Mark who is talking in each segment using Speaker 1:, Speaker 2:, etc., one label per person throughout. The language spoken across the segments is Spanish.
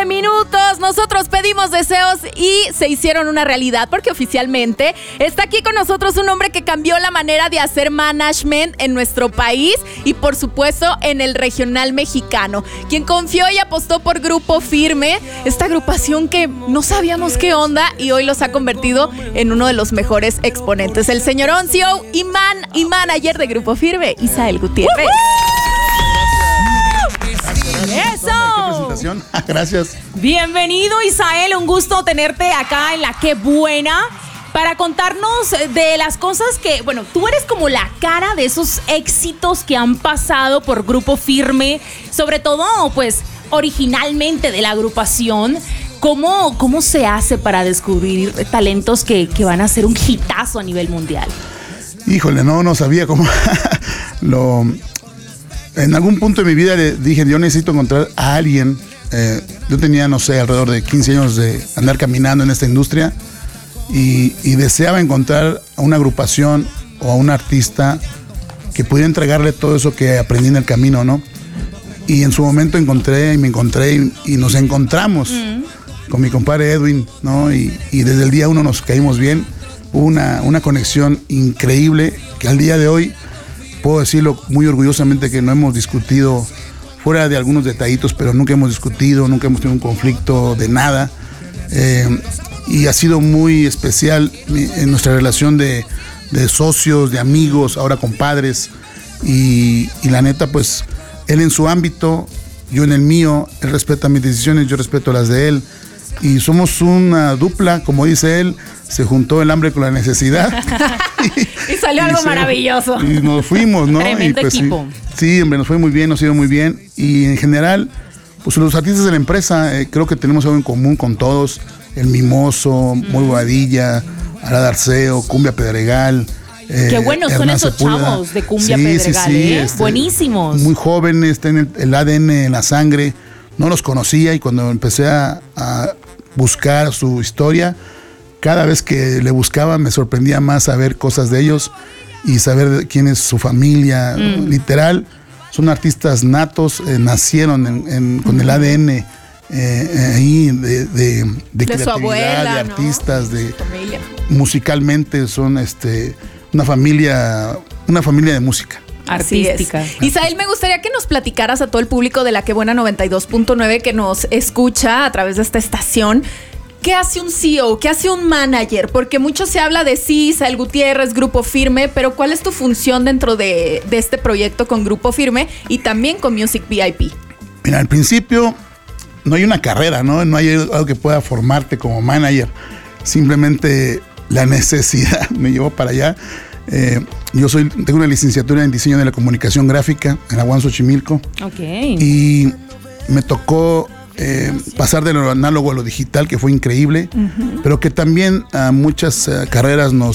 Speaker 1: 15 minutos. Nosotros pedimos deseos y se hicieron una realidad porque oficialmente está aquí con nosotros un hombre que cambió la manera de hacer management en nuestro país y por supuesto en el regional mexicano, quien confió y apostó por Grupo Firme, esta agrupación que no sabíamos qué onda y hoy los ha convertido en uno de los mejores exponentes. El señor CEO y manager de Grupo Firme, Isael Gutiérrez. ¡Eso!
Speaker 2: ¿Qué presentación? Gracias.
Speaker 1: Bienvenido, Isael. Un gusto tenerte acá en La Qué Buena para contarnos de las cosas que, bueno, tú eres como la cara de esos éxitos que han pasado por Grupo Firme, sobre todo, pues, originalmente de la agrupación. ¿Cómo se hace para descubrir talentos que van a ser un hitazo a nivel mundial?
Speaker 2: Híjole, no sabía cómo En algún punto de mi vida le dije, yo necesito encontrar a alguien. Yo tenía, no sé, alrededor de 15 años de andar caminando en esta industria y deseaba encontrar a una agrupación o a un artista que pudiera entregarle todo eso que aprendí en el camino, ¿no? Y en su momento me encontré y nos encontramos con mi compadre Edwin, ¿no? Y desde el día uno nos caímos bien. Hubo una conexión increíble que al día de hoy puedo decirlo muy orgullosamente que no hemos discutido, fuera de algunos detallitos, pero nunca hemos discutido, nunca hemos tenido un conflicto de nada. Y ha sido muy especial en nuestra relación de socios, de amigos, ahora compadres. Y la neta, pues, él en su ámbito, yo en el mío, él respeta mis decisiones, yo respeto las de él. Y somos una dupla, como dice él, se juntó el hambre con la necesidad.
Speaker 1: Y salió algo maravilloso.
Speaker 2: Y nos fuimos, ¿no?
Speaker 1: Tremendo
Speaker 2: pues,
Speaker 1: equipo.
Speaker 2: Sí, hombre, nos fue muy bien, nos ha ido muy bien. Y en general, pues los artistas de la empresa, creo que tenemos algo en común con todos. El Mimoso, Muy Boadilla, Arad Arceo, Cumbia Pedregal.
Speaker 1: Qué buenos son esos chavos de Cumbia Pedregal,
Speaker 2: sí,
Speaker 1: buenísimos.
Speaker 2: Muy jóvenes, tienen el ADN en la sangre. No los conocía y cuando empecé a buscar su historia, cada vez que le buscaba me sorprendía más saber cosas de ellos y saber quién es su familia. Literal, son artistas natos, nacieron con el ADN ahí de creatividad,
Speaker 1: su abuela,
Speaker 2: de artistas,
Speaker 1: ¿no?
Speaker 2: de musicalmente son una familia de música.
Speaker 1: Artística. Isael, me gustaría que nos platicaras a todo el público de La Qué Buena 92.9 que nos escucha a través de esta estación. ¿Qué hace un CEO? ¿Qué hace un manager? Porque mucho se habla de Isael Gutiérrez, Grupo Firme, pero ¿cuál es tu función dentro de este proyecto con Grupo Firme y también con Music VIP?
Speaker 2: Mira, al principio no hay una carrera, ¿no? No hay algo que pueda formarte como manager. Simplemente la necesidad me llevó para allá. Yo tengo una licenciatura en diseño de la comunicación gráfica en la UAM Xochimilco.
Speaker 1: Okay.
Speaker 2: Y me tocó pasar de lo análogo a lo digital, que fue increíble, pero que también a muchas carreras no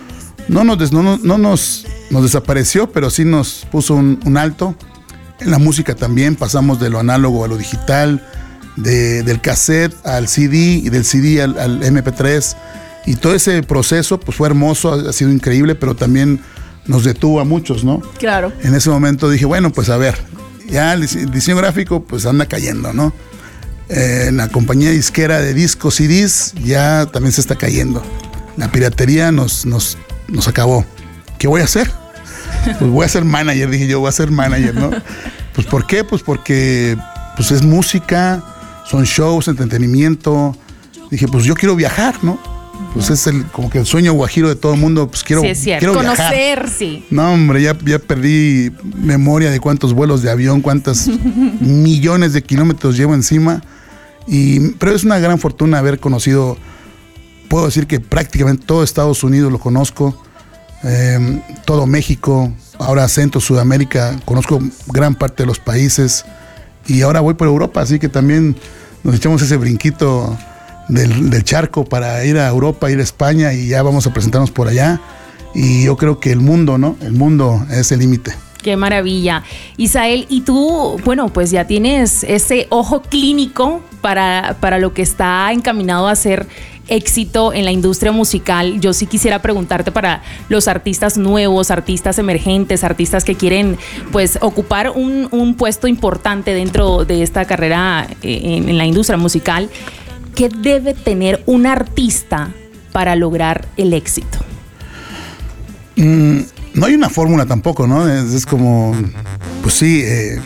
Speaker 2: nos desapareció, pero sí nos puso un alto. En la música también pasamos de lo análogo a lo digital, del cassette al CD y del CD al MP3. Y todo ese proceso pues fue hermoso, ha sido increíble, pero también nos detuvo a muchos, ¿no?
Speaker 1: Claro.
Speaker 2: En ese momento dije, bueno, pues a ver, ya el diseño gráfico pues anda cayendo, ¿no? La compañía disquera de discos CDs ya también se está cayendo. La piratería nos acabó. ¿Qué voy a hacer? Pues voy a ser manager, dije yo, voy a ser manager, ¿no? Pues ¿por qué? Pues porque pues es música, son shows, entretenimiento. Dije, pues yo quiero viajar, ¿no? Pues es como que el sueño guajiro de todo el mundo, pues quiero viajar.
Speaker 1: Conocer, sí.
Speaker 2: No, hombre, ya perdí memoria de cuántos vuelos de avión, cuántos millones de kilómetros llevo encima. Pero es una gran fortuna haber conocido, puedo decir que prácticamente todo Estados Unidos lo conozco, todo México, ahora Centro, Sudamérica, conozco gran parte de los países y ahora voy por Europa, así que también nos echamos ese brinquito del charco para ir a Europa, ir a España y ya vamos a presentarnos por allá. Y yo creo que el mundo, ¿no? El mundo es el límite.
Speaker 3: Qué maravilla. Isael, y tú, bueno, pues ya tienes ese ojo clínico para lo que está encaminado a ser éxito en la industria musical. Yo sí quisiera preguntarte para los artistas nuevos, artistas emergentes, artistas que quieren pues ocupar un puesto importante dentro de esta carrera en la industria musical. ¿Qué debe tener un artista para lograr el éxito?
Speaker 2: No hay una fórmula tampoco, ¿no? Es como, pues sí,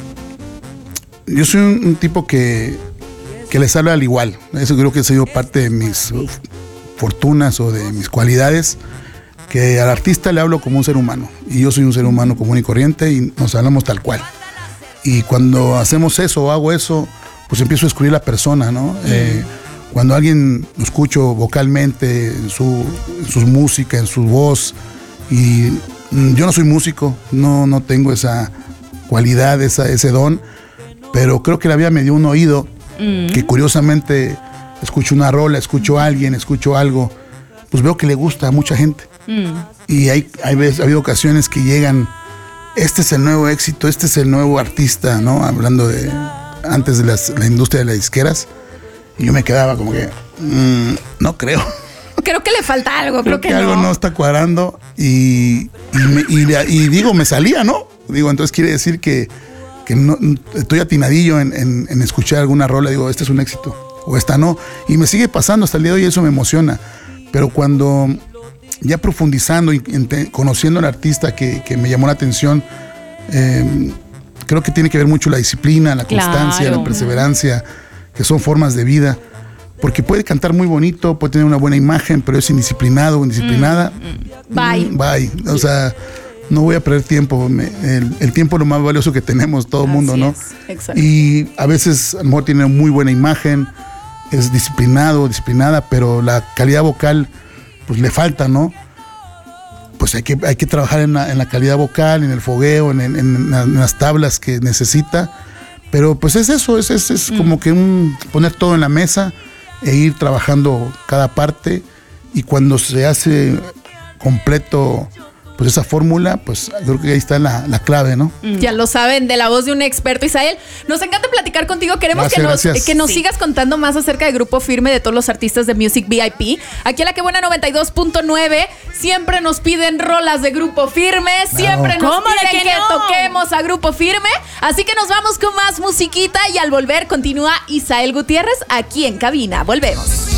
Speaker 2: yo soy un tipo que les habla al igual. Eso creo que ha sido parte de mis fortunas o de mis cualidades, que al artista le hablo como un ser humano. Y yo soy un ser humano común y corriente y nos hablamos tal cual. Y cuando hacemos eso o hago eso, pues empiezo a descubrir la persona, ¿no? Cuando alguien lo escucho vocalmente, en su música, en su voz, y yo no soy músico, no tengo esa cualidad, ese don, pero creo que la vida me dio un oído que curiosamente escucho una rola, escucho a alguien, escucho algo, pues veo que le gusta a mucha gente. Y ha habido ocasiones que llegan, este es el nuevo éxito, este es el nuevo artista, ¿no? Hablando de antes de la industria de las disqueras, y yo me quedaba como que, no creo.
Speaker 1: Creo que le falta algo, creo que
Speaker 2: algo no está cuadrando y digo, me salía, ¿no? Digo, entonces quiere decir que no, estoy atinadillo en escuchar alguna rola, digo, este es un éxito, o esta no, y me sigue pasando hasta el día de hoy, eso me emociona, pero cuando ya profundizando y conociendo al artista que me llamó la atención, creo que tiene que ver mucho la disciplina, la constancia, claro, la perseverancia, que son formas de vida. Porque puede cantar muy bonito, puede tener una buena imagen, pero es indisciplinado o indisciplinada. Bye. O sea, no voy a perder tiempo. El tiempo es lo más valioso que tenemos todo el mundo, ¿no? Exacto. Y a veces a lo mejor tiene muy buena imagen, es disciplinada, pero la calidad vocal pues le falta, ¿no? Pues hay que trabajar en la calidad vocal, en el fogueo, en las tablas que necesita. Pero pues es eso, es como que poner todo en la mesa e ir trabajando cada parte, y cuando se hace completo pues esa fórmula, pues creo que ahí está la clave, ¿no?
Speaker 1: Ya lo saben, de la voz de un experto. Isael, nos encanta platicar contigo. Queremos que nos sigas contando más acerca de Grupo Firme, de todos los artistas de Music VIP. Aquí en La Que Buena 92.9 siempre nos piden rolas de Grupo Firme, siempre nos piden que toquemos a Grupo Firme. Así que nos vamos con más musiquita y al volver continúa Isael Gutiérrez aquí en cabina. Volvemos.